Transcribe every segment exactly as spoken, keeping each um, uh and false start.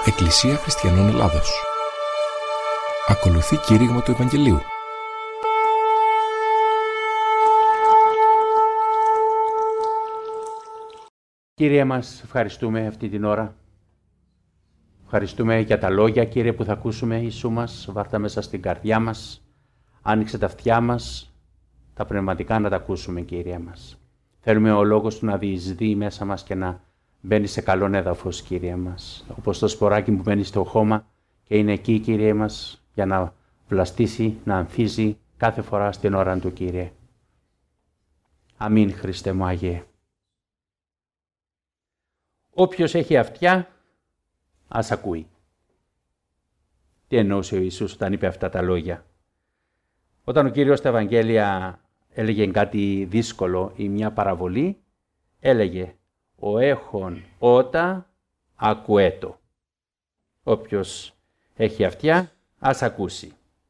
Εκκλησία Χριστιανών Ελλάδος. Ακολουθεί κήρυγμα του Ευαγγελίου. Κύριε μας, ευχαριστούμε αυτή την ώρα. Ευχαριστούμε για τα λόγια, Κύριε, που θα ακούσουμε. Ιησού μας, βάρτα μέσα στην καρδιά μας. Άνοιξε τα αυτιά μας, τα πνευματικά να τα ακούσουμε, Κύριε μας. Θέλουμε ο λόγος του να διεισδύει μέσα μας και να μπαίνει σε καλόν έδαφος, Κύριε μας. Όπως το σποράκι που μπαίνει στο χώμα και είναι εκεί, Κύριε μας, για να βλαστήσει, να ανθίζει κάθε φορά στην ώρα του, Κύριε. Αμήν, Χριστέ μου Άγιε. Όποιος έχει αυτιά, ας ακούει. Τι εννοούσε ο Ιησούς όταν είπε αυτά τα λόγια? Όταν ο Κύριος στα Ευαγγέλια έλεγε κάτι δύσκολο ή μια παραβολή, έλεγε «Ο έχων ότα ακουέτο». Όποιος έχει αυτιά, ας ακούσει.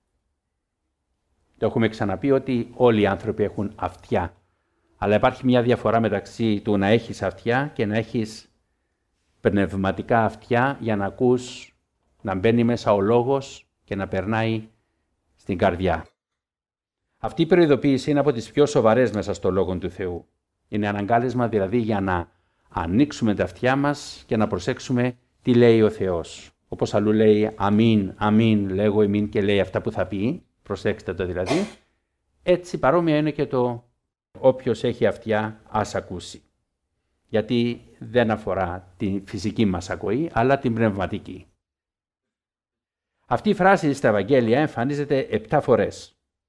Το έχουμε ξαναπεί ότι όλοι οι άνθρωποι έχουν αυτιά. Αλλά υπάρχει μια διαφορά μεταξύ του να έχεις αυτιά και να έχεις πνευματικά αυτιά για να ακούς, να μπαίνει μέσα ο λόγος και να περνάει στην καρδιά. Αυτή η προειδοποίηση είναι από τις πιο σοβαρές μέσα στο Λόγο του Θεού. Είναι αναγκάλεσμα δηλαδή για να ανοίξουμε τα αυτιά μας και να προσέξουμε τι λέει ο Θεός. Όπως αλλού λέει αμήν, αμήν, λέγω εμήν και λέει αυτά που θα πει, προσέξτε το δηλαδή. Έτσι παρόμοια είναι και το όποιος έχει αυτιά ας ακούσει. Γιατί δεν αφορά τη φυσική μας ακοή, αλλά την πνευματική. Αυτή η φράση στα Ευαγγέλια εμφανίζεται επτά φορές.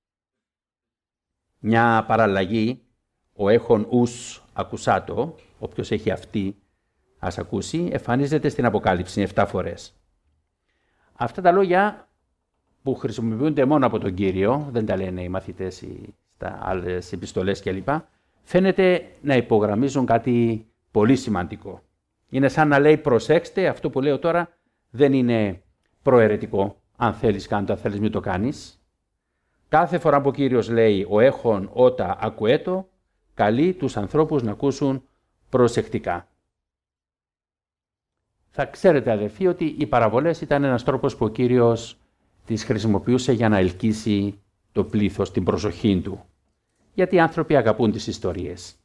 Μια παραλλαγή, ο έχων ους ακουσάτο, όποιος έχει αυτή ας ακούσει, εμφανίζεται στην Αποκάλυψη επτά φορές. Αυτά τα λόγια που χρησιμοποιούνται μόνο από τον Κύριο, δεν τα λένε οι μαθητές ή στα άλλες επιστολές κλπ, φαίνεται να υπογραμμίζουν κάτι πολύ σημαντικό. Είναι σαν να λέει προσέξτε, αυτό που λέω τώρα δεν είναι προαιρετικό. Αν θέλεις κάνε το, αν θέλεις μην το κάνεις. Κάθε φορά που ο Κύριος λέει ο έχων ότα ακουέτο, καλεί τους ανθρώπους να ακούσουν προσεκτικά. Θα ξέρετε αδελφοί ότι οι παραβολές ήταν ένας τρόπος που ο Κύριος τις χρησιμοποιούσε για να ελκύσει το πλήθος, την προσοχή του. Γιατί οι άνθρωποι αγαπούν τις ιστορίες.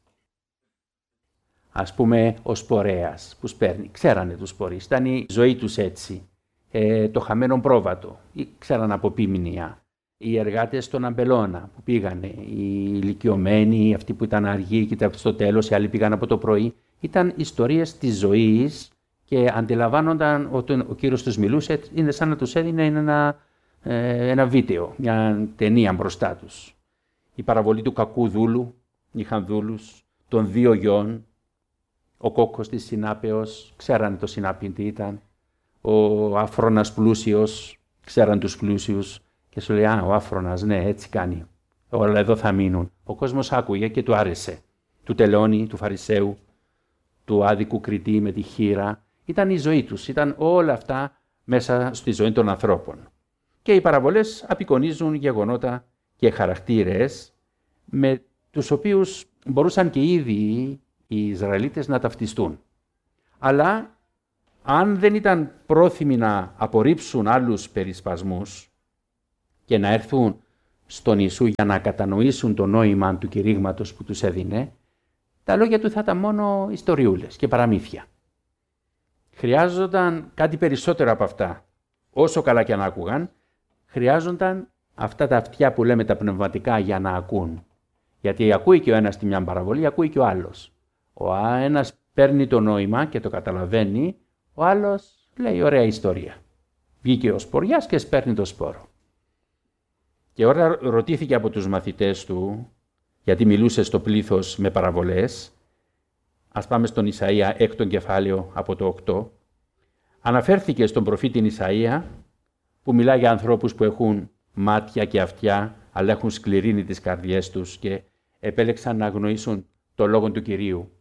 Ας πούμε ο σπορέας που σπέρνει, ξέρανε τους σπορείς, ήταν η ζωή τους έτσι. Ε, το χαμένο πρόβατο, ξέραν από ποιμηνία. Οι εργάτες στον Αμπελώνα που πήγανε, οι ηλικιωμένοι, αυτοί που ήταν αργοί και στο τέλος, οι άλλοι πήγαν από το πρωί. Ήταν ιστορίες της ζωής και αντιλαμβάνονταν ότι ο Κύριος τους μιλούσε, είναι σαν να τους έδινε ένα, ε, ένα βίντεο, μια ταινία μπροστά τους. Η παραβολή του κακού δούλου, είχαν δούλους, των δύο γιών, ο κόκκος της συνάπεως, ξέρανε το συνάπιν τι ήταν, ο άφρονας πλούσιος, ξέραν τους πλούσιους και σου λέει «Α, ο άφρονας, ναι, έτσι κάνει, όλα εδώ θα μείνουν». Ο κόσμος άκουγε και του άρεσε. Του τελώνη, του Φαρισαίου, του άδικου κριτή με τη χήρα, ήταν η ζωή τους, ήταν όλα αυτά μέσα στη ζωή των ανθρώπων. Και οι παραβολές απεικονίζουν γεγονότα και χαρακτήρες με τους οποίους μπορούσαν και ήδη οι Ισραηλίτες να ταυτιστούν. Αλλά αν δεν ήταν πρόθυμοι να απορρίψουν άλλους περισπασμούς και να έρθουν στον Ιησού για να κατανοήσουν το νόημα του κηρύγματος που τους έδινε, τα λόγια του θα ήταν μόνο ιστοριούλες και παραμύθια. Χρειάζονταν κάτι περισσότερο από αυτά. Όσο καλά και αν άκουγαν, χρειάζονταν αυτά τα αυτιά που λέμε τα πνευματικά για να ακούν. Γιατί ακούει και ο ένας τη μια παραβολή, ακούει και ο άλλος. Ο ένας παίρνει το νόημα και το καταλαβαίνει, ο άλλος λέει ωραία ιστορία. Βγήκε ο σποριάς και σπέρνει το σπόρο. Και όταν ρωτήθηκε από τους μαθητές του, γιατί μιλούσε στο πλήθος με παραβολές, ας πάμε στον Ισαΐα έκτον κεφάλαιο από το οκτώ, αναφέρθηκε στον προφήτη Ισαΐα που μιλά για ανθρώπους που έχουν μάτια και αυτιά, αλλά έχουν σκληρύνει τις καρδιές τους και επέλεξαν να αγνοήσουν το λόγο του Κυρίου.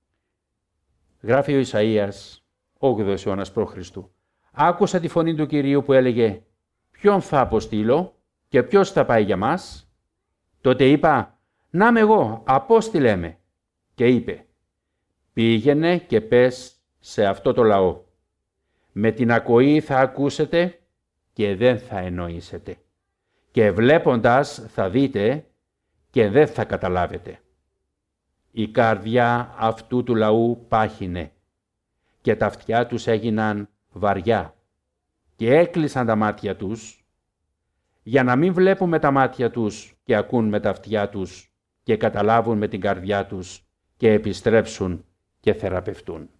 Γράφει ο Ισαΐας, όγδοος αιώνας προ Χριστού. Άκουσα τη φωνή του Κυρίου που έλεγε «Ποιον θα αποστείλω και ποιος θα πάει για μας?» Τότε είπα «Να είμαι εγώ, απόστειλέ με». Και είπε «Πήγαινε και πες σε αυτό το λαό. Με την ακοή θα ακούσετε και δεν θα εννοήσετε. Και βλέποντας θα δείτε και δεν θα καταλάβετε. Η καρδιά αυτού του λαού πάχυνε και τα αυτιά τους έγιναν βαριά και έκλεισαν τα μάτια τους για να μην βλέπουν με τα μάτια τους και ακούν με τα αυτιά τους και καταλάβουν με την καρδιά τους και επιστρέψουν και θεραπευτούν.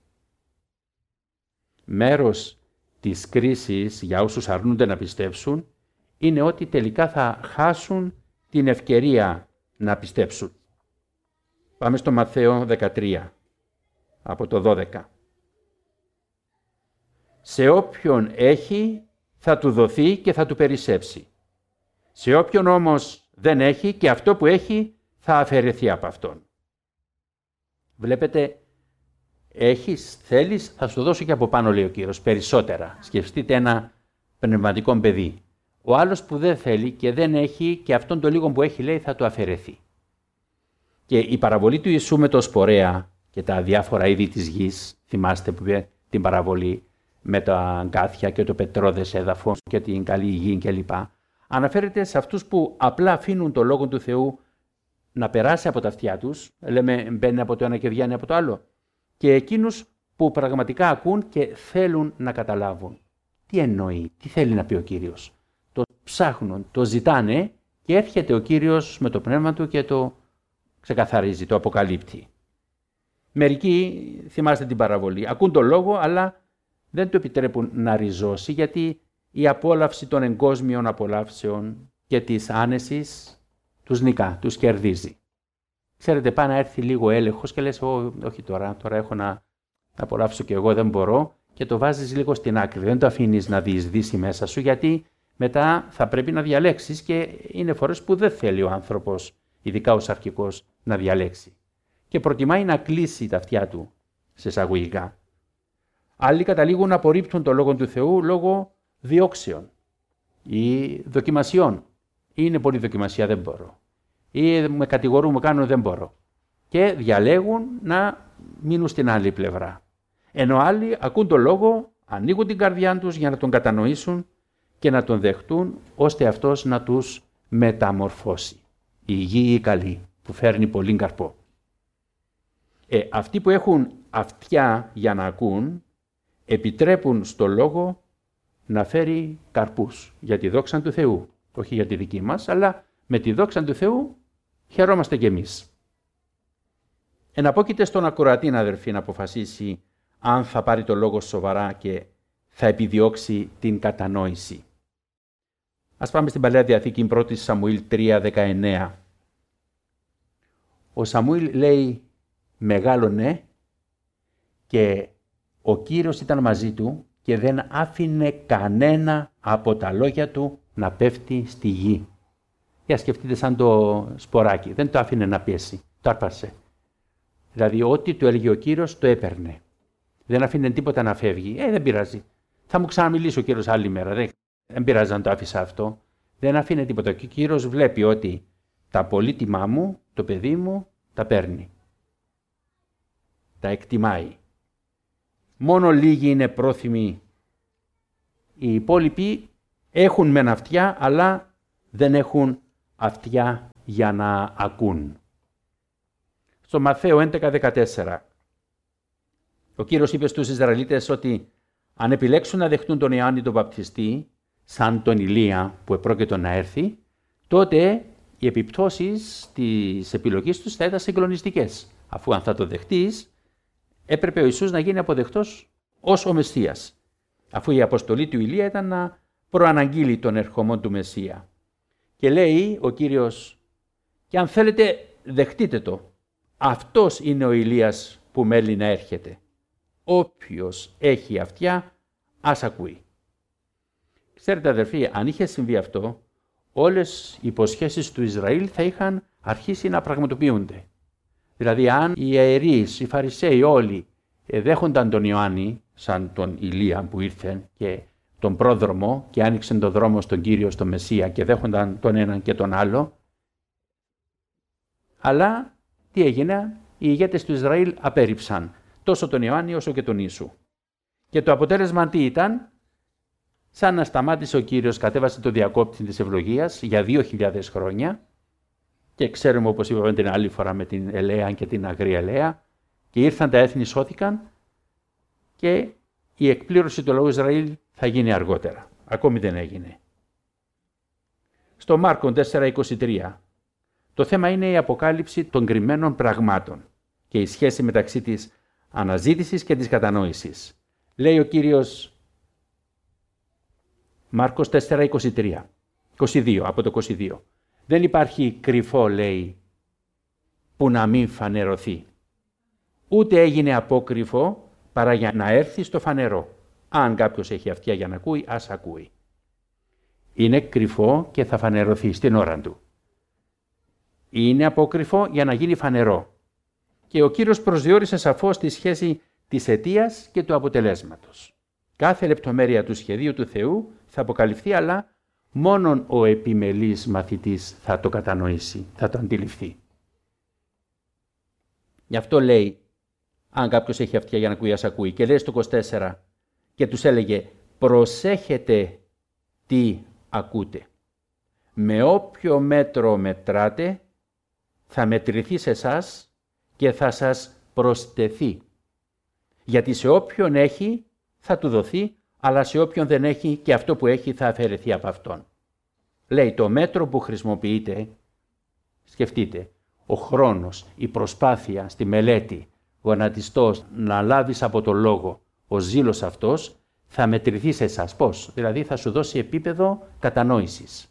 Μέρος της κρίσης για όσους αρνούνται να πιστέψουν είναι ότι τελικά θα χάσουν την ευκαιρία να πιστέψουν. Πάμε στο Ματθαίο δεκατρία, από το δώδεκα. Σε όποιον έχει θα του δοθεί και θα του περισσέψει. Σε όποιον όμως δεν έχει και αυτό που έχει θα αφαιρεθεί από αυτόν. Βλέπετε, έχεις, θέλεις, θα σου δώσω και από πάνω, λέει ο Κύριος, περισσότερα. Σκεφτείτε ένα πνευματικό παιδί. Ο άλλος που δεν θέλει και δεν έχει και αυτόν το λίγο που έχει, λέει, θα του αφαιρεθεί. Και η παραβολή του Ιησού με το σπορέα και τα διάφορα είδη της γης, θυμάστε που είπε την παραβολή με τα αγκάθια και το πετρώδες έδαφος και την καλή γη κλπ. Αναφέρεται σε αυτούς που απλά αφήνουν το Λόγο του Θεού να περάσει από τα αυτιά τους, λέμε μπαίνει από το ένα και βγαίνει από το άλλο, και εκείνους που πραγματικά ακούν και θέλουν να καταλάβουν. Τι εννοεί, τι θέλει να πει ο Κύριος. Το ψάχνουν, το ζητάνε και έρχεται ο Κύριος με το πνεύμα του και το ξεκαθαρίζει, το αποκαλύπτει. Μερικοί, θυμάστε την παραβολή, ακούν τον λόγο αλλά δεν το επιτρέπουν να ριζώσει, γιατί η απόλαυση των εγκόσμιων απολαύσεων και της άνεσης τους νικά, τους κερδίζει. Ξέρετε, πάει να έρθει λίγο έλεγχος και λες, όχι τώρα, τώρα έχω να απολαύσω και εγώ δεν μπορώ, και το βάζεις λίγο στην άκρη. Δεν το αφήνεις να διεισδύσει μέσα σου, γιατί μετά θα πρέπει να διαλέξεις και είναι φορές που δεν θέλει ο άνθρωπος, ειδικά ο σαρκικός, να διαλέξει. Και προτιμάει να κλείσει τα αυτιά του, σε εισαγωγικά. Άλλοι καταλήγουν να απορρίπτουν το Λόγο του Θεού λόγω διώξεων ή δοκιμασιών. Είναι πολύ δοκιμασία, δεν μπορώ. Ή με κατηγορούν, μου κάνουν, δεν μπορώ. Και διαλέγουν να μείνουν στην άλλη πλευρά. Ενώ άλλοι ακούν τον Λόγο, ανοίγουν την καρδιά τους για να τον κατανοήσουν και να τον δεχτούν, ώστε αυτός να τους μεταμορφώσει. Η υγιή ή καλή, που φέρνει πολύ καρπό. Ε, αυτοί που έχουν αυτιά για να ακούν, επιτρέπουν στο Λόγο να φέρει καρπούς για τη δόξα του Θεού. Όχι για τη δική μας, αλλά με τη δόξα του Θεού χαιρόμαστε κι εμείς. Εναπόκειται στον ακροατή, αδερφοί, να αποφασίσει αν θα πάρει το Λόγο σοβαρά και θα επιδιώξει την κατανόηση. Ας πάμε στην Παλαιά Διαθήκη, πρώτη Σαμουήλ τρία δεκαεννέα. Ο Σαμουήλ λέει μεγάλωνε και ο Κύριος ήταν μαζί του και δεν άφηνε κανένα από τα λόγια του να πέφτει στη γη. Για σκεφτείτε σαν το σποράκι, δεν το άφηνε να πέσει, το άρπασε. Δηλαδή ό,τι του έλεγε ο Κύριος το έπαιρνε. Δεν άφηνε τίποτα να φεύγει. Ε, δεν πειράζει. Θα μου ξαναμιλήσει ο Κύριος άλλη μέρα. Δεν, δεν πειράζει να το άφησα αυτό. Δεν άφηνε τίποτα. Και ο Κύριος βλέπει ότι τα πολύτιμά μου, το παιδί μου, τα παίρνει. Τα εκτιμάει. Μόνο λίγοι είναι πρόθυμοι. Οι υπόλοιποι έχουν μεν αυτιά, αλλά δεν έχουν αυτιά για να ακούν. Στο Ματθαίο έντεκα δεκατέσσερα. Ο Κύριος είπε στους Ισραηλίτες ότι αν επιλέξουν να δεχτούν τον Ιωάννη τον Βαπτιστή, σαν τον Ηλία που επρόκειτο να έρθει, τότε οι επιπτώσεις της επιλογής τους θα ήταν συγκλονιστικές. Αφού αν θα το δεχτείς, έπρεπε ο Ιησούς να γίνει αποδεκτός ως ο Μεσσίας. Αφού η αποστολή του Ηλία ήταν να προαναγγείλει τον ερχομό του Μεσσία. Και λέει ο Κύριος, και αν θέλετε δεχτείτε το, αυτός είναι ο Ηλίας που μέλει να έρχεται. Όποιος έχει αυτιά, ας ακούει. Ξέρετε αδερφοί, αν είχε συμβεί αυτό, όλες οι υποσχέσεις του Ισραήλ θα είχαν αρχίσει να πραγματοποιούνται. Δηλαδή αν οι ιερείς, οι Φαρισαίοι όλοι δέχονταν τον Ιωάννη σαν τον Ηλία που ήρθε και τον πρόδρομο και άνοιξε τον δρόμο στον Κύριο, στον Μεσσία και δέχονταν τον έναν και τον άλλο, αλλά τι έγινε, οι ηγέτες του Ισραήλ απέρριψαν τόσο τον Ιωάννη όσο και τον Ιησού. Και το αποτέλεσμα τι ήταν? Σαν να σταμάτησε ο Κύριος, κατέβασε το διακόπτη της ευλογίας για δύο χιλιάδες χρόνια και ξέρουμε, όπως είπαμε την άλλη φορά, με την ελαία και την αγρία ελαία, και ήρθαν τα έθνη, σώθηκαν και η εκπλήρωση του λαού Ισραήλ θα γίνει αργότερα. Ακόμη δεν έγινε. Στο Μάρκον τέσσερα είκοσι τρία το θέμα είναι η αποκάλυψη των κρυμμένων πραγμάτων και η σχέση μεταξύ της αναζήτησης και της κατανόησης. Λέει ο Κύριος, Μάρκος τέσσερα είκοσι τρία, είκοσι δύο, από το είκοσι δύο. Δεν υπάρχει κρυφό, λέει, που να μην φανερωθεί. Ούτε έγινε απόκρυφο παρά για να έρθει στο φανερό. Αν κάποιος έχει αυτιά για να ακούει, ας ακούει. Είναι κρυφό και θα φανερωθεί στην ώρα του. Είναι απόκρυφο για να γίνει φανερό. Και ο Κύριος προσδιορίσε σαφώς τη σχέση της αιτίας και του αποτελέσματος. Κάθε λεπτομέρεια του σχεδίου του Θεού θα αποκαλυφθεί, αλλά μόνον ο επιμελής μαθητής θα το κατανοήσει, θα το αντιληφθεί. Γι' αυτό λέει, αν κάποιος έχει αυτιά για να ακούει, ας ακούει. Και λέει στο είκοσι τέσσερα και τους έλεγε, προσέχετε τι ακούτε. Με όποιο μέτρο μετράτε, θα μετρηθεί σε εσάς και θα σας προστεθεί. Γιατί σε όποιον έχει θα του δοθεί, αλλά σε όποιον δεν έχει και αυτό που έχει θα αφαιρεθεί από αυτόν. Λέει, το μέτρο που χρησιμοποιείτε, σκεφτείτε, ο χρόνος, η προσπάθεια στη μελέτη, γονατιστός, να λάβεις από το λόγο, ο ζήλος αυτός θα μετρηθεί σε εσάς. Πώς? Δηλαδή θα σου δώσει επίπεδο κατανόησης.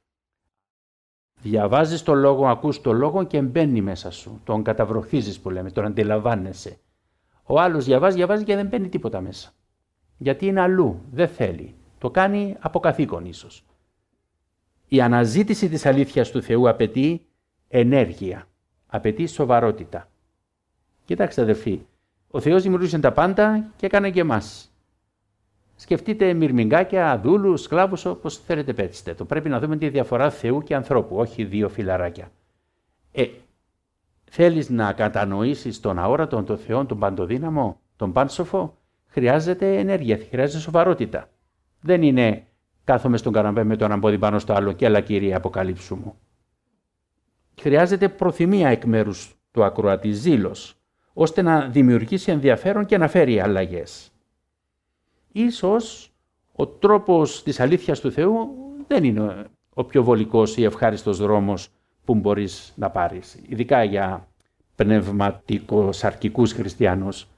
Διαβάζεις το λόγο, ακούς το λόγο και μπαίνει μέσα σου. Τον καταβροχθίζεις που λέμε, τον αντιλαμβάνεσαι. Ο άλλος διαβάζει, διαβάζει και δεν μπαίνει τίποτα μέσα. Γιατί είναι αλλού, δεν θέλει. Το κάνει από καθήκον ίσως. Η αναζήτηση της αλήθειας του Θεού απαιτεί ενέργεια, απαιτεί σοβαρότητα. Κοιτάξτε αδερφοί, ο Θεός δημιούργησε τα πάντα και έκανε και εμάς. Σκεφτείτε μυρμηγκάκια, δούλους, σκλάβους, όπως θέλετε πέτσετε. Το πρέπει να δούμε τη διαφορά Θεού και ανθρώπου, όχι δύο φιλαράκια. Ε, θέλεις να κατανοήσεις τον αόρατον, τον Θεό, τον παντοδύναμο, τον πάνσοφο, χρειάζεται ενέργεια, χρειάζεται σοβαρότητα. Δεν είναι κάθομαι στον καναπέ με το ένα πόδι πάνω στο άλλο και έλα Κύριε αποκαλύψου μου. Χρειάζεται προθυμία εκ μέρους του ακροατή, ζήλος, ώστε να δημιουργήσει ενδιαφέρον και να φέρει αλλαγές. Ίσως ο τρόπος της αλήθειας του Θεού δεν είναι ο πιο βολικός ή ευχάριστος δρόμος που μπορείς να πάρεις, ειδικά για πνευματικοσαρκικούς χριστιανούς.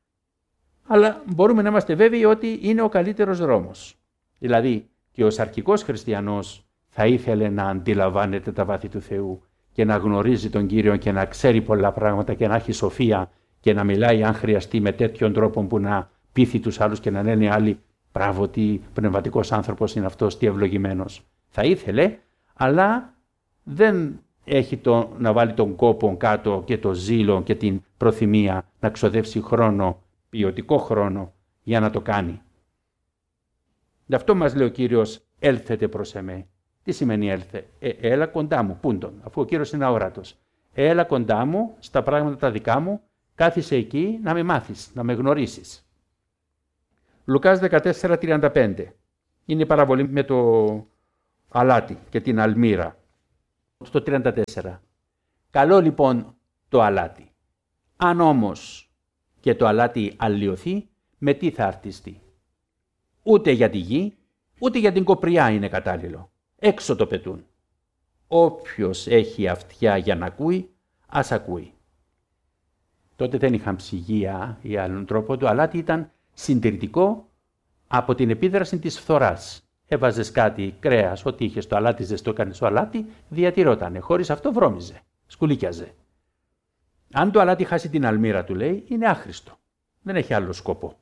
Αλλά μπορούμε να είμαστε βέβαιοι ότι είναι ο καλύτερος δρόμος. Δηλαδή και ο σαρκικός χριστιανός θα ήθελε να αντιλαμβάνεται τα βάθη του Θεού και να γνωρίζει τον Κύριο και να ξέρει πολλά πράγματα και να έχει σοφία και να μιλάει αν χρειαστεί με τέτοιον τρόπο που να πείθει τους άλλους και να λένε άλλοι μπράβο τι πνευματικός άνθρωπος είναι αυτός, τι ευλογημένος. Θα ήθελε, αλλά δεν έχει το, να βάλει τον κόπο κάτω και το ζήλο και την προθυμία να ξοδεύσει χρόνο, ποιοτικό χρόνο για να το κάνει. Γι' αυτό μας λέει ο Κύριος, έλθετε προς εμέ. Τι σημαίνει έλθε? Ε, έλα κοντά μου, πούντον, αφού ο Κύριος είναι αόρατος. Έλα κοντά μου, στα πράγματα τα δικά μου, κάθισε εκεί να με μάθεις, να με γνωρίσεις. Λουκάς δεκατέσσερα τριάντα πέντε. Είναι η παραβολή με το αλάτι και την αλμύρα. Στο τριάντα τέσσερα. Καλό λοιπόν το αλάτι. Αν όμως και το αλάτι αλλοιωθεί, με τι θα αρτιστεί? Ούτε για τη γη, ούτε για την κοπριά είναι κατάλληλο. Έξω το πετούν. Όποιος έχει αυτιά για να ακούει, ας ακούει. Τότε δεν είχαν ψυγεία ή άλλον τρόπο. Το αλάτι ήταν συντηρητικό από την επίδραση της φθοράς. Έβαζες κάτι, κρέας, ό,τι είχες το αλάτι, ζεστό έκανε στο αλάτι, διατηρότανε. Χωρίς αυτό βρώμιζε, σκουλίκιαζε. Αν το αλάτι χάσει την αλμύρα του, λέει, είναι άχρηστο. Δεν έχει άλλο σκοπό.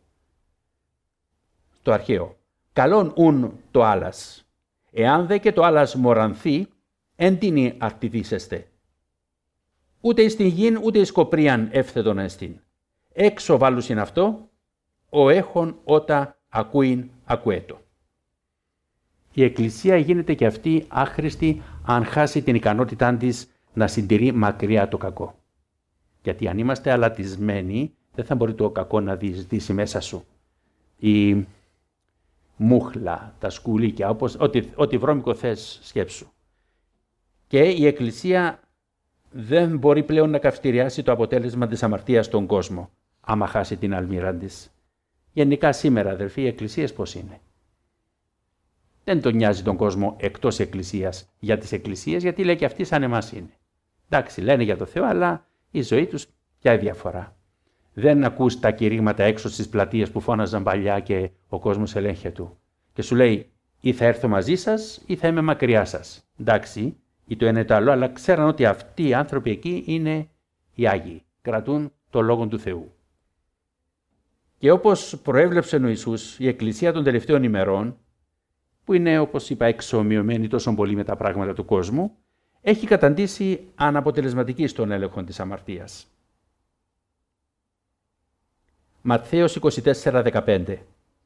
Το αρχαίο. Καλόν ουν το άλας. Εάν δε και το άλας μορανθεί, εν τίνι αρτηθήσεστε. Ούτε εις την γην, ούτε εις κοπρίαν εύθετον εστίν. Έξω βάλουσιν αυτό, ο έχων ότα ακούειν ακουέτο. Η Εκκλησία γίνεται και αυτή άχρηστη αν χάσει την ικανότητά της να συντηρεί μακριά το κακό. Γιατί αν είμαστε αλατισμένοι, δεν θα μπορεί το κακό να διεισδύσει μέσα σου. η μούχλα, τα σκουλίκια, όπως, ό,τι, ό,τι βρώμικο θες σκέψου. Και η Εκκλησία δεν μπορεί πλέον να καυστηριάσει το αποτέλεσμα της αμαρτίας στον κόσμο, άμα χάσει την αλμύρα της. Γενικά σήμερα, αδερφοί, οι εκκλησίες πώς είναι? Δεν τον νοιάζει τον κόσμο εκτός εκκλησίας για τις εκκλησίες, γιατί λέει και αυτοί σαν εμάς είναι. Εντάξει, λένε για το Θεό, αλλά η ζωή τους ποια διαφορά. Δεν ακούς τα κηρύγματα έξω στις πλατείες που φώναζαν παλιά και ο κόσμος ελέγχε του. Και σου λέει ή θα έρθω μαζί σας ή θα είμαι μακριά σας. Εντάξει, ή το ένα ή το άλλο, αλλά ξέραν ότι αυτοί οι άνθρωποι εκεί είναι οι Άγιοι. Κρατούν το Λόγο του Θεού. Και όπως προέβλεψε ο Ιησούς, η Εκκλησία των τελευταίων ημερών, που είναι, όπως είπα, εξομοιωμένη τόσο πολύ με τα πράγματα του κόσμου, έχει καταντήσει αναποτελεσματική στον έλεγχο της αμαρτίας. Ματθαίος είκοσι τέσσερα δεκαπέντε.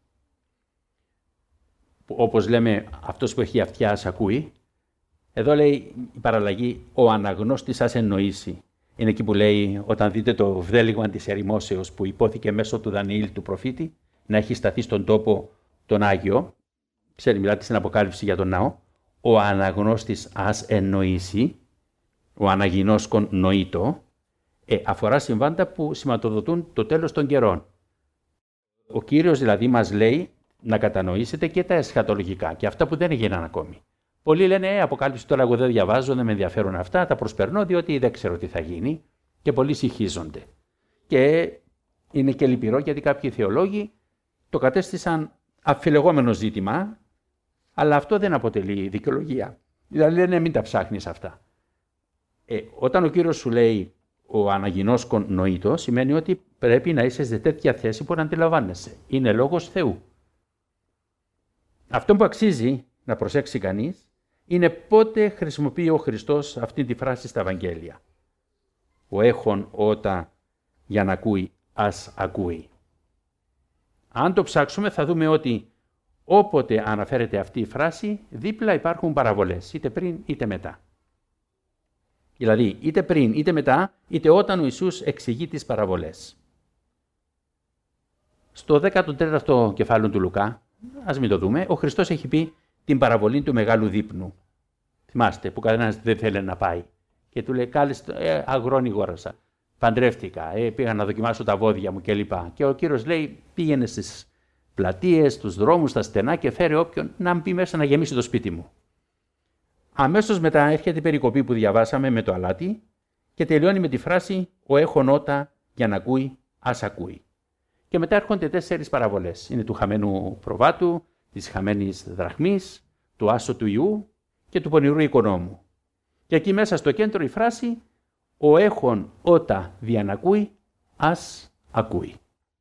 Όπως λέμε, αυτός που έχει αυτιά ας ακούει. Εδώ λέει η παραλλαγή «Ο αναγνώστης ας εννοήσει». Είναι εκεί που λέει, όταν δείτε το βδέλιγμα της ερημόσεως που υπόθηκε μέσω του Δανιήλ του προφήτη, να έχει σταθεί στον τόπο τον Άγιο, ξέρει, μιλάτε στην Αποκάλυψη για τον ναό, «Ο αναγνώστης ας εννοήσει», ο αναγινώσκον νοήτο, ε, αφορά συμβάντα που σηματοδοτούν το τέλος των καιρών. Ο Κύριος δηλαδή μας λέει να κατανοήσετε και τα εσχατολογικά και αυτά που δεν έγιναν ακόμη. Πολλοί λένε, ε, Αποκάλυψη τώρα εγώ δεν διαβάζω, δεν με ενδιαφέρουν αυτά, τα προσπερνώ διότι δεν ξέρω τι θα γίνει και πολλοί συγχύζονται. Και είναι και λυπηρό γιατί κάποιοι θεολόγοι το κατέστησαν αμφιλεγόμενο ζήτημα, αλλά αυτό δεν αποτελεί δικαιολογία. Δηλαδή λένε μην τα ψάχνεις αυτά. Ε, όταν ο Κύριος σου λέει ο αναγινώσκον νοήτο, σημαίνει ότι πρέπει να είσαι σε τέτοια θέση που να αντιλαμβάνεσαι. Είναι λόγος Θεού. Αυτό που αξίζει να προσέξει κανείς είναι πότε χρησιμοποιεί ο Χριστός αυτή τη φράση στα Ευαγγέλια. Ο έχων ότα για να ακούει, ας ακούει. Αν το ψάξουμε θα δούμε ότι όποτε αναφέρεται αυτή η φράση, δίπλα υπάρχουν παραβολές, είτε πριν είτε μετά. Δηλαδή, είτε πριν είτε μετά, είτε όταν ο Ιησούς εξηγεί τις παραβολές. Στο δέκατο τέταρτο κεφάλαιο του Λουκά, ας μην το δούμε, ο Χριστός έχει πει την παραβολή του μεγάλου δείπνου. Θυμάστε, που κανένας δεν θέλει να πάει. Και του λέει, κάλεσε, ε, αγρόνι γόρασα, παντρεύτηκα, ε, πήγα να δοκιμάσω τα βόδια μου κλπ. Και ο Κύριος λέει, πήγαινε στις πλατείες, στους δρόμους, στα στενά και φέρε όποιον να μπει μέσα να γεμίσει το σπίτι μου. Αμέσως μετά έρχεται η περικοπή που διαβάσαμε με το αλάτι και τελειώνει με τη φράση «Ο έχων ότα για να ακούει, ας ακούει». Και μετά έρχονται τέσσερις παραβολές. Είναι του χαμένου προβάτου, της χαμένης δραχμής, του άσωτου ιού και του πονηρού οικονόμου. Και εκεί μέσα στο κέντρο η φράση «Ο έχων ότα για να ακούει, ας ακούει».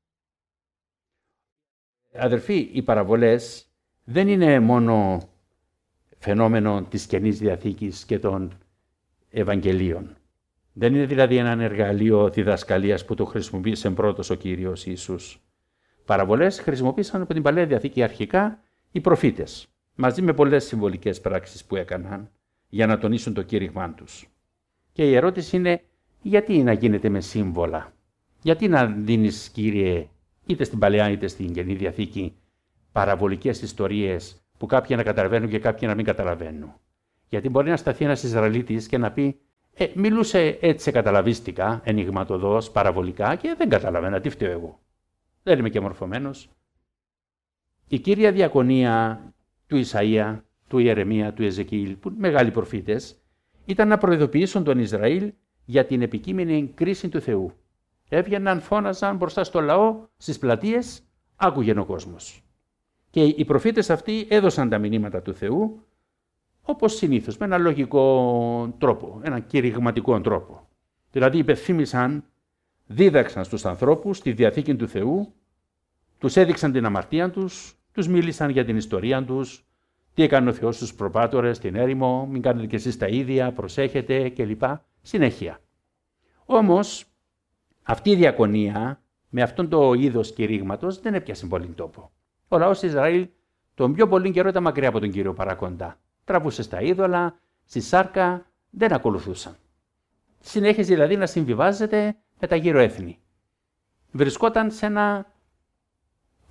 Αδερφοί, οι παραβολές δεν είναι μόνο φαινόμενο της Καινής Διαθήκης και των Ευαγγελίων. Δεν είναι δηλαδή ένα εργαλείο διδασκαλίας που το χρησιμοποίησε πρώτος ο Κύριος Ιησούς. Παραβολές χρησιμοποίησαν από την Παλαιά Διαθήκη αρχικά οι προφήτες, μαζί με πολλές συμβολικές πράξεις που έκαναν για να τονίσουν το κήρυγμά τους. Και η ερώτηση είναι, γιατί να γίνεται με σύμβολα? Γιατί να δίνεις, Κύριε, είτε στην Παλαιά είτε στην Καινή Διαθήκη, παραβολικές ιστορίες που κάποιοι να καταλαβαίνουν και κάποιοι να μην καταλαβαίνουν? Γιατί μπορεί να σταθεί ένας Ισραηλίτης και να πει ε, μιλούσε έτσι καταλαβίστικα, ενιγματωδώς, παραβολικά και δεν καταλαβαίνα, τι φταίω εγώ. Δεν είμαι και μορφωμένος. Η κύρια διακονία του Ισαΐα, του Ιερεμία, του Εζεκίλ, που μεγάλοι προφήτες, ήταν να προειδοποιήσουν τον Ισραήλ για την επικείμενη κρίση του Θεού. Έβγαιναν, φώναζαν μπροστά στο λαό, στις πλατείες, άκουγε ο κόσμος. Και οι προφήτες αυτοί έδωσαν τα μηνύματα του Θεού, όπως συνήθως, με ένα λογικό τρόπο, ένα κηρυγματικό τρόπο. Δηλαδή υπενθύμησαν, δίδαξαν στους ανθρώπους τη Διαθήκη του Θεού, τους έδειξαν την αμαρτία τους, τους μίλησαν για την ιστορία τους, τι έκανε ο Θεός στους προπάτορες, την έρημο, μην κάνετε κι εσείς τα ίδια, προσέχετε κλπ. Συνέχεια. Όμως, αυτή η διακονία, με αυτόν το είδος κηρύγματος, δεν έπιασε πολύ τόπο. Ο λαός Ισραήλ τον πιο πολύ καιρό ήταν μακριά από τον Κύριο παρακοντά. Τραβούσε στα είδωλα, στη σάρκα, δεν ακολουθούσαν. Συνέχιζε δηλαδή να συμβιβάζεται με τα γύρω έθνη. Βρισκόταν σε ένα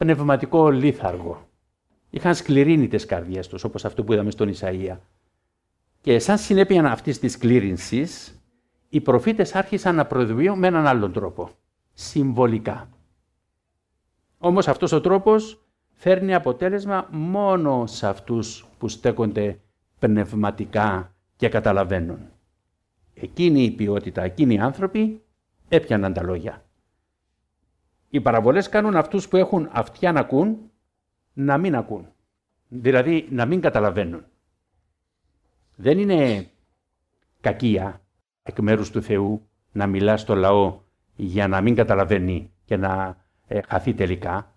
πνευματικό λίθαργο. Είχαν σκληρύνει τις καρδιές τους, όπως αυτό που είδαμε στον Ισαΐα. Και σαν συνέπεια αυτής της σκλήρυνσης, οι προφήτες άρχισαν να προειδοποιούν με έναν άλλον τρόπο, συμβολικά. Όμως αυτός ο τρόπος φέρνει αποτέλεσμα μόνο σε αυτούς που στέκονται πνευματικά και καταλαβαίνουν. Εκείνη η ποιότητα, εκείνοι οι άνθρωποι έπιαναν τα λόγια. Οι παραβολές κάνουν αυτούς που έχουν αυτιά να ακούν, να μην ακούν. Δηλαδή να μην καταλαβαίνουν. Δεν είναι κακία εκ μέρους του Θεού να μιλά στο λαό για να μην καταλαβαίνει και να ε, χαθεί τελικά.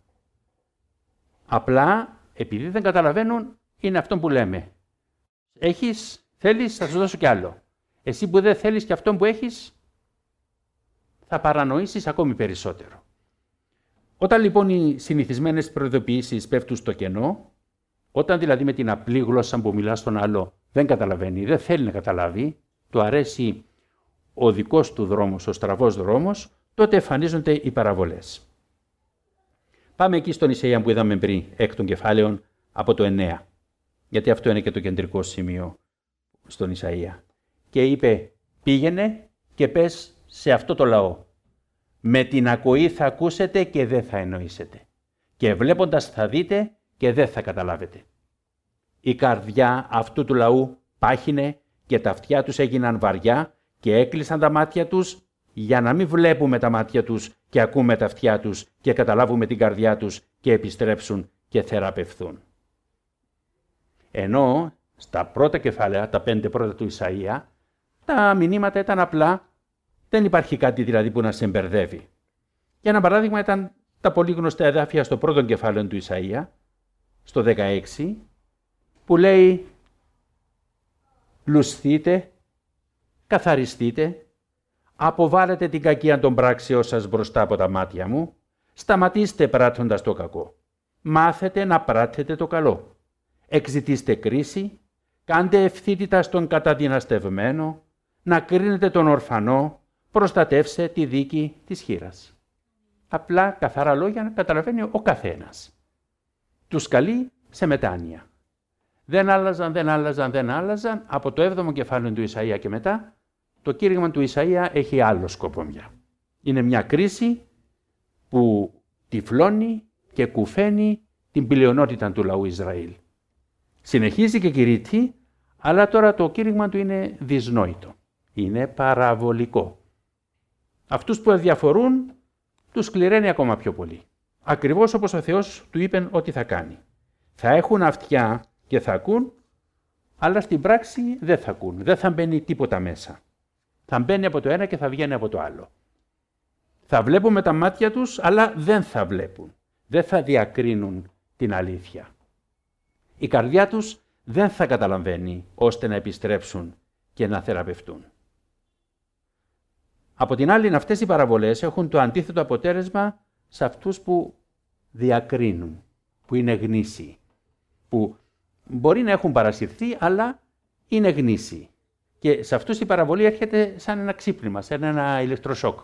Απλά επειδή δεν καταλαβαίνουν είναι αυτό που λέμε. Έχεις, θέλεις, θα σου δώσω κι άλλο. Εσύ που δεν θέλεις και αυτό που έχεις, θα παρανοήσεις ακόμη περισσότερο. Όταν λοιπόν οι συνηθισμένες προειδοποιήσεις πέφτουν στο κενό, όταν δηλαδή με την απλή γλώσσα που μιλά στον άλλο δεν καταλαβαίνει, δεν θέλει να καταλάβει, του αρέσει ο δικός του δρόμος, ο στραβός δρόμος, τότε εμφανίζονται οι παραβολές. Πάμε εκεί στον Ισαΐα που είδαμε πριν, εκ των κεφάλαιων από το εννέα, γιατί αυτό είναι και το κεντρικό σημείο στον Ισαΐα. Και είπε, πήγαινε και πες σε αυτό το λαό, με την ακοή θα ακούσετε και δεν θα εννοήσετε. Και βλέποντας θα δείτε και δεν θα καταλάβετε. Η καρδιά αυτού του λαού πάχινε και τα αυτιά τους έγιναν βαριά και έκλεισαν τα μάτια τους για να μην βλέπουμε τα μάτια τους και ακούμε τα αυτιά τους και καταλάβουμε την καρδιά τους και επιστρέψουν και θεραπευθούν. Ενώ στα πρώτα κεφάλαια, τα πέντε πρώτα του Ισαΐα, τα μηνύματα ήταν απλά. Δεν υπάρχει κάτι δηλαδή που να σε μπερδεύει. Για ένα παράδειγμα ήταν τα πολύ γνωστά εδάφια στο πρώτο κεφάλαιο του Ισαΐα, στο δεκαέξι, που λέει «Λουσθείτε, καθαριστείτε, αποβάλλετε την κακία των πράξεων σας μπροστά από τα μάτια μου, σταματήστε πράττοντας το κακό, μάθετε να πράττετε το καλό, εξητήστε κρίση, κάντε ευθύτητα στον καταδυναστευμένο, να κρίνετε τον ορφανό, προστατεύσε τη δίκη της χήρας». Απλά καθαρά λόγια να καταλαβαίνει ο καθένας. Τους καλεί σε μετάνοια. Δεν άλλαζαν, δεν άλλαζαν, δεν άλλαζαν. Από το έβδομο κεφάλαιο του Ισαΐα και μετά, το κήρυγμα του Ισαΐα έχει άλλο σκοπό πια. Είναι μια κρίση που τυφλώνει και κουφαίνει την πλειονότητα του λαού Ισραήλ. Συνεχίζει και κηρύττει, αλλά τώρα το κήρυγμα του είναι δυσνόητο. Είναι παραβολικό. Αυτούς που αδιαφορούν, τους σκληραίνει ακόμα πιο πολύ. Ακριβώς όπως ο Θεός του είπε ότι θα κάνει. Θα έχουν αυτιά και θα ακούν, αλλά στην πράξη δεν θα ακούν. Δεν θα μπαίνει τίποτα μέσα. Θα μπαίνει από το ένα και θα βγαίνει από το άλλο. Θα βλέπουν με τα μάτια τους, αλλά δεν θα βλέπουν. Δεν θα διακρίνουν την αλήθεια. Η καρδιά τους δεν θα καταλαβαίνει ώστε να επιστρέψουν και να θεραπευτούν. Από την άλλη, αυτές οι παραβολές έχουν το αντίθετο αποτέλεσμα σε αυτούς που διακρίνουν, που είναι γνήσιοι, που μπορεί να έχουν παρασυρθεί, αλλά είναι γνήσιοι. Και σε αυτούς η παραβολή έρχεται σαν ένα ξύπνημα, σαν ένα ηλεκτροσόκ.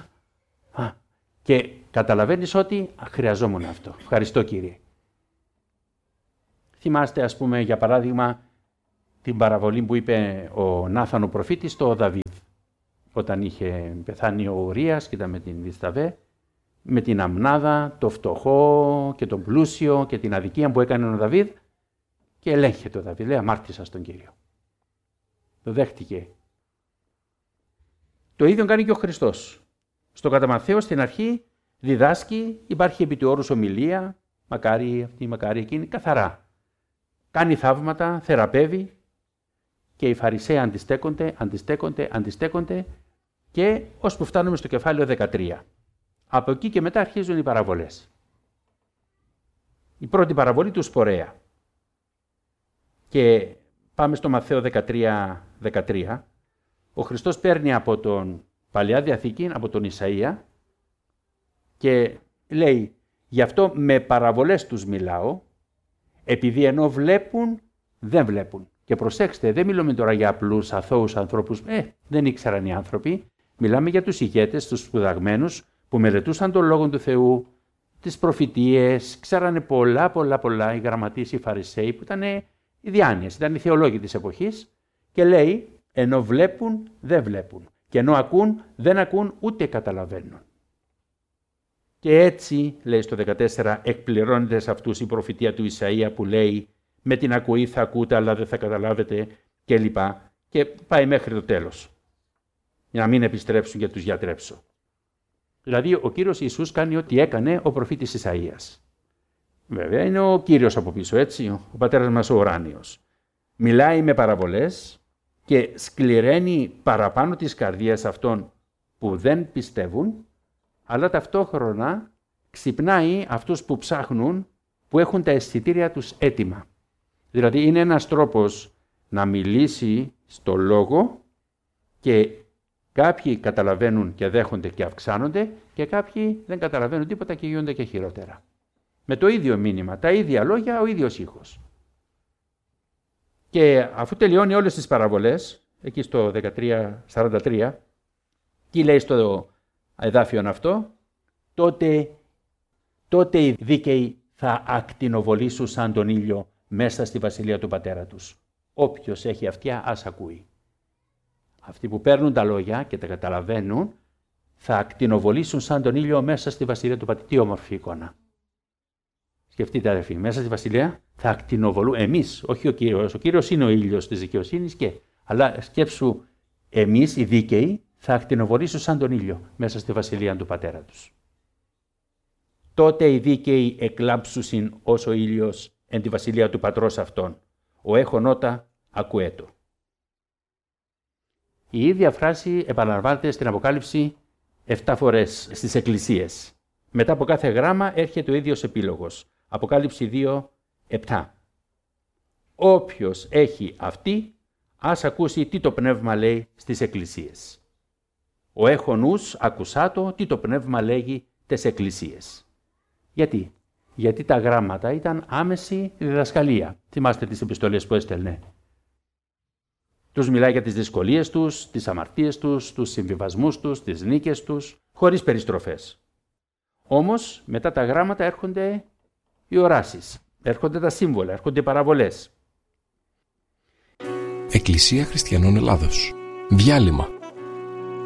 Και καταλαβαίνεις ότι χρειαζόμουν αυτό. Ευχαριστώ Κύριε. Θυμάστε, ας πούμε, για παράδειγμα, την παραβολή που είπε ο Νάθαν ο προφήτης στο Δαβίδ. Όταν είχε πεθάνει ο Ουρίας και ήταν με την Βισταβέ, με την αμνάδα, το φτωχό και τον πλούσιο και την αδικία που έκανε ο Δαβίδ, και ελέγχεται ο Δαβίδ, λέει αμάρτησα στον Κύριο. Το δέχτηκε. Το ίδιο κάνει και ο Χριστός. Στο κατά Ματθαίο στην αρχή διδάσκει, υπάρχει επί του όρους ομιλία, μακάρι αυτή, μακάρι εκείνη, καθαρά. Κάνει θαύματα, θεραπεύει και οι Φαρισαίοι αντιστέκονται, αντιστέκονται, αντιστέκονται και ώσπου φτάνουμε στο κεφάλαιο δεκατρία. Από εκεί και μετά αρχίζουν οι παραβολές. Η πρώτη παραβολή του Σπορέα. Και πάμε στο Ματθαίο δεκατρία δεκατρία. Ο Χριστός παίρνει από τον Παλαιά Διαθήκη, από τον Ισαΐα και λέει, γι' αυτό με παραβολές τους μιλάω, επειδή ενώ βλέπουν, δεν βλέπουν. Και προσέξτε, δεν μιλούμε τώρα για απλούς αθώους ανθρώπους, ε, δεν ήξεραν οι άνθρωποι. Μιλάμε για τους ηγέτες, τους σπουδαγμένους, που μελετούσαν τον Λόγο του Θεού, τις προφητείες, ξέρανε πολλά πολλά πολλά οι γραμματείς, οι Φαρισαίοι που ήταν οι διάνοιες, ήταν οι θεολόγοι της εποχής και λέει ενώ βλέπουν δεν βλέπουν και ενώ ακούν δεν ακούν ούτε καταλαβαίνουν. Και έτσι, λέει στο δεκατέσσερα, εκπληρώνεται σε αυτούς η προφητεία του Ισαΐα που λέει «Με την ακοή θα ακούτε αλλά δεν θα καταλάβετε» και λοιπά. Και πάει μέχρι το τέλος, για να μην επιστρέψουν και τους γιατρέψω. Δηλαδή, ο Κύριος Ιησούς κάνει ό,τι έκανε ο προφήτης Ισαΐας. Βέβαια, είναι ο Κύριος από πίσω, έτσι, ο πατέρας μας ο ουράνιος. Μιλάει με παραβολές και σκληραίνει παραπάνω τις καρδιές αυτών που δεν πιστεύουν, αλλά ταυτόχρονα ξυπνάει αυτούς που ψάχνουν, που έχουν τα αισθητήρια τους έτοιμα. Δηλαδή είναι ένας τρόπος να μιλήσει στο λόγο και κάποιοι καταλαβαίνουν και δέχονται και αυξάνονται και κάποιοι δεν καταλαβαίνουν τίποτα και γίνονται και χειρότερα. Με το ίδιο μήνυμα, τα ίδια λόγια, ο ίδιος ήχος. Και αφού τελειώνει όλες τις παραβολές, εκεί στο δεκατρία σαράντα τρία, τι λέει στο εδάφιον αυτό, τότε, τότε οι δίκαιοι θα ακτινοβολήσουν σαν τον ήλιο μέσα στη βασιλεία του πατέρα τους. Όποιος έχει αυτιά ας ακούει. Αυτοί που παίρνουν τα λόγια και τα καταλαβαίνουν θα ακτινοβολήσουν σαν τον ήλιο μέσα στη βασιλεία του πατέρα. Τι όμορφη εικόνα. Σκεφτείτε αδερφοί, μέσα στη βασιλεία θα ακτινοβολούν εμείς, όχι ο Κύριος. Ο Κύριος είναι ο ήλιος της δικαιοσύνης και, αλλά σκέψου εμείς οι δίκαιοι θα ακτινοβολήσουν σαν τον ήλιο μέσα στη βασιλεία του πατέρα τους. Τότε οι δίκαιοι εκλάμψουσιν ως ο ήλιος εν τη βασιλεία του πατρός αυτών. Ο έχων ότα ακουέτο. Η ίδια φράση επαναλαμβάνεται στην Αποκάλυψη εφτά φορές στις εκκλησίες. Μετά από κάθε γράμμα έρχεται ο ίδιος επίλογος. Αποκάλυψη δύο επτά. Όποιος έχει αυτή, ας ακούσει τι το πνεύμα λέει στις εκκλησίες. Ο έχων νους ακουσάτο τι το πνεύμα λέγει τες εκκλησίες. Γιατί? Γιατί τα γράμματα ήταν άμεση διδασκαλία. Θυμάστε τις επιστολές που έστελνε. Τους μιλάει για τις δυσκολίες τους, τις αμαρτίες τους, τους συμβιβασμούς τους, τις νίκες τους, χωρίς περιστροφές. Όμως, μετά τα γράμματα έρχονται οι οράσεις, έρχονται τα σύμβολα, έρχονται οι παραβολές. Εκκλησία Χριστιανών Ελλάδος. Διάλειμμα.